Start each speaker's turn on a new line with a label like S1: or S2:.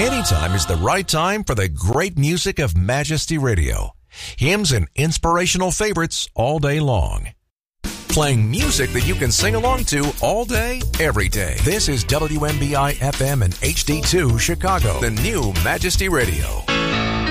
S1: Anytime is the right time for the great music of Majesty Radio. Hymns and inspirational favorites all day long. Playing music that you can sing along to all day, every day. This is WMBI FM and HD2 Chicago, the new Majesty Radio.